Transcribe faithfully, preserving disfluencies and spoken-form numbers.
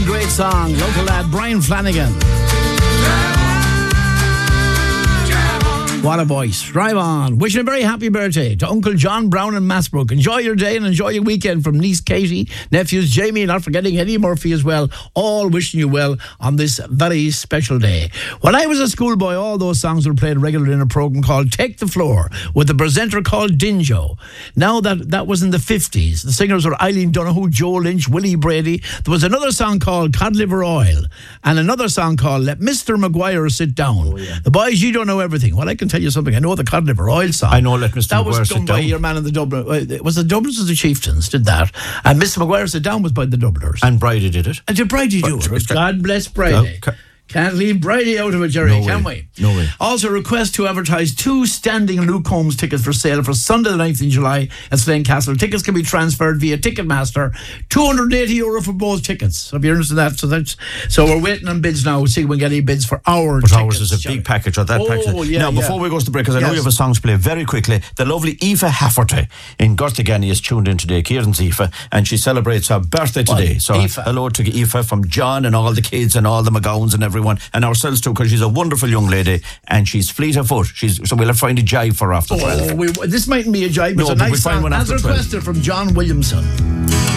great song. Local lad Brian Flanagan. What a voice. Drive on. Wishing a very happy birthday to Uncle John Brown in Massbrook. Enjoy your day and enjoy your weekend from niece Katie, nephews Jamie, not forgetting Eddie Murphy as well. All wishing you well on this very special day. When I was a schoolboy, all those songs were played regularly in a programme called Take the Floor with a presenter called Dinjo. Now that that was in the fifties. The singers were Eileen Donoghue, Joe Lynch, Willie Brady. There was another song called Cod Liver Oil and another song called Let Mister Maguire Sit Down. Oh, yeah. The boys, you don't know everything. Well, I can tell you something. I know the Cod Liver Oil song. I know Let Mister That Maguire was Sit done by Down. your man in the Dublin. uh, Was the Dubliners or the Chieftains did that? And Mister Maguire Sit Down was by the Dubliners. And Bridie did it. And did Bridie do But- it? God bless Bridie. Okay. Can't leave Bridie out of it, Jerry, No can way. we? No way. Also, request to advertise two standing Luke Holmes tickets for sale for Sunday the ninth of July at Slane Castle. Tickets can be transferred via Ticketmaster. two hundred eighty euro for both tickets. So if you're interested in that, so that's so we're waiting on bids now. We'll see if we can get any bids for our But tickets. ours is a Jerry. big package, or that Oh, package. yeah, now, yeah. before we go to the break, because I know Yes. you have a song to play very quickly, the lovely Aoife Hafferty in Gortigani is tuned in today. Kieran's Aoife, and she celebrates her birthday today. Well, so Aoife. hello to Aoife from John and all the kids and all the McGowans and everyone, and ourselves too, because she's a wonderful young lady and she's fleet of foot. She's so we'll have to find a jive for her after twelve. Oh, we, this mightn't be a jibe, but No, it's a but nice we'll find song. one As after twelve. requested from John Williamson.